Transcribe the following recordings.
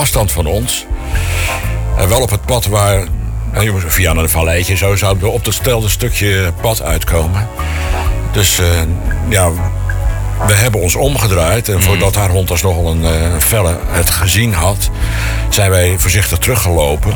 afstand van ons. Wel op het pad waar... via een valleitje zo zouden we op dat stelde stukje pad uitkomen. Dus we hebben ons omgedraaid. En voordat haar hond als nogal een felle het gezien had... zijn wij voorzichtig teruggelopen.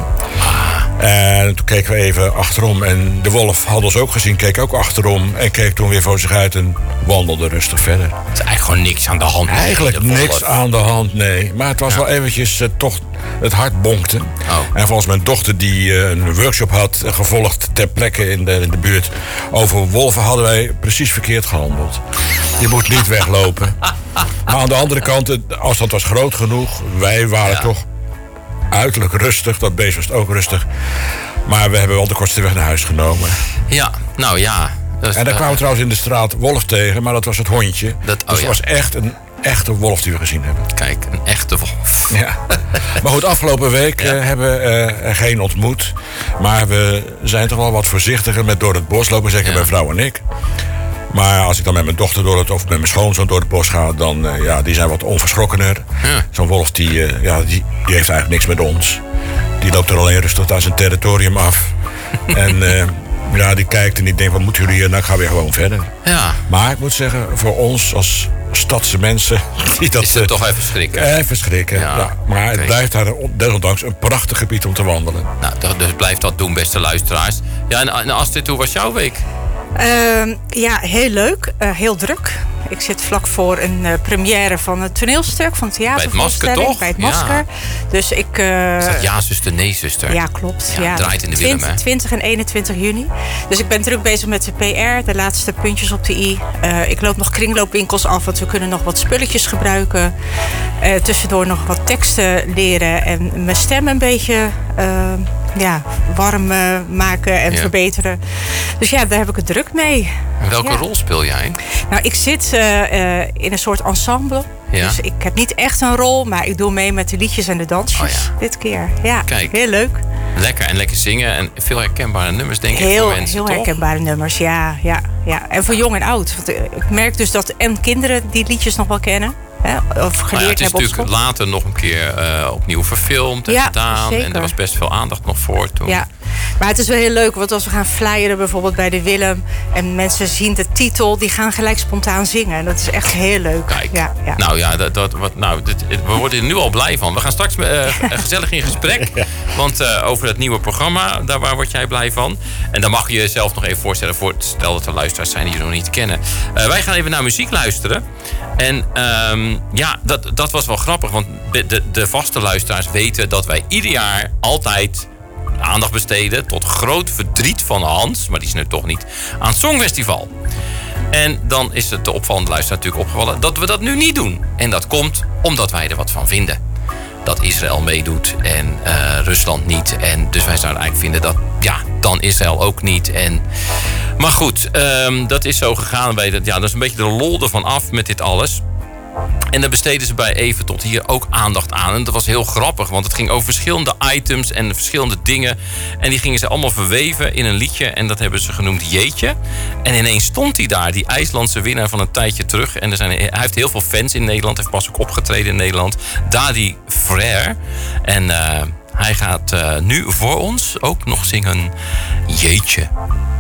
En toen keken we even achterom. En de wolf had ons ook gezien, keek ook achterom. En keek toen weer voor zich uit en wandelde rustig verder. Het is eigenlijk gewoon niks aan de hand. Eigenlijk niks aan de hand, nee. Maar het was wel eventjes toch... Het hart bonkte. Oh. En volgens mijn dochter die een workshop had gevolgd ter plekke in de buurt over wolven, hadden wij precies verkeerd gehandeld. Je moet niet weglopen. Maar aan de andere kant, de afstand was groot genoeg. Wij waren toch uiterlijk rustig. Dat beest was ook rustig. Maar we hebben wel de kortste weg naar huis genomen. Ja, nou ja. Dus, en daar kwamen we trouwens in de straat wolf tegen, maar dat was het hondje. Dus het was echt een echte wolf die we gezien hebben. Kijk, een echte wolf. Ja. Maar goed, afgelopen week hebben we er geen ontmoet. Maar we zijn toch wel wat voorzichtiger met door het bos lopen, zeker mijn vrouw en ik. Maar als ik dan met mijn dochter of met mijn schoonzoon door het bos ga, dan die zijn wat onverschrokkener. Ja. Zo'n wolf die heeft eigenlijk niks met ons. Die loopt er alleen rustig aan zijn territorium af. En die kijkt en die denkt, wat moeten jullie hier? Nou, ik ga weer gewoon verder. Ja. Maar ik moet zeggen, voor ons als stadse mensen... is het toch even schrikken? Even schrikken, ja. Maar het blijft daar desondanks een prachtig gebied om te wandelen. Nou, dus blijf dat doen, beste luisteraars. Ja, en Astrid, hoe was jouw week? Heel leuk. Heel druk. Ik zit vlak voor een première van het toneelstuk, van het theatervoorstelling. Bij het Masker, toch? Bij het Masker. Ja. Dus ik... Is dat Ja, zuster, nee, zuster? Ja, klopt. Ja, draait in de Willem, hè? 20 en 21 juni. Dus ik ben druk bezig met de PR, de laatste puntjes op de i. Ik loop nog kringloopwinkels af, want we kunnen nog wat spulletjes gebruiken. Tussendoor nog wat teksten leren en mijn stem een beetje... warm maken en verbeteren. Dus daar heb ik het druk mee. En welke rol speel jij? Nou, ik zit in een soort ensemble. Ja. Dus ik heb niet echt een rol, maar ik doe mee met de liedjes en de dansjes dit keer. Ja, kijk, heel leuk. Lekker en lekker zingen en veel herkenbare nummers, denk ik, voor mensen, heel toch? herkenbare nummers, ja. En voor jong en oud. Want ik merk dus dat kinderen die liedjes nog wel kennen. Of geleerd het is natuurlijk later nog een keer opnieuw verfilmd en gedaan. Zeker. En er was best veel aandacht nog voor toen. Ja, maar het is wel heel leuk, want als we gaan flyeren bijvoorbeeld bij de Willem en mensen zien de titel, die gaan gelijk spontaan zingen. En dat is echt heel leuk. Kijk, nou ja, we worden er nu al blij van. We gaan straks gezellig in gesprek, want over het nieuwe programma, waar word jij blij van? En dan mag je jezelf nog even voorstellen, stel dat er luisteraars zijn die je nog niet kennen. Wij gaan even naar muziek luisteren. En dat was wel grappig, want de vaste luisteraars weten dat wij ieder jaar altijd aandacht besteden, tot groot verdriet van Hans, maar die is nu toch niet, aan het Songfestival. En dan is het de opvallende luisteraar natuurlijk opgevallen dat we dat nu niet doen. En dat komt omdat wij er wat van vinden. Dat Israël meedoet en Rusland niet. En dus wij zouden eigenlijk vinden dat, dan Israël ook niet. Maar goed, dat is zo gegaan. Dat is een beetje de lol ervan af met dit alles. En daar besteden ze bij Even tot hier ook aandacht aan. En dat was heel grappig, want het ging over verschillende items en verschillende dingen. En die gingen ze allemaal verweven in een liedje. En dat hebben ze genoemd Jeetje. En ineens stond hij daar, die IJslandse winnaar van een tijdje terug. En hij heeft heel veel fans in Nederland. Heeft pas ook opgetreden in Nederland. Dadi Frère. En hij gaat nu voor ons ook nog zingen Jeetje.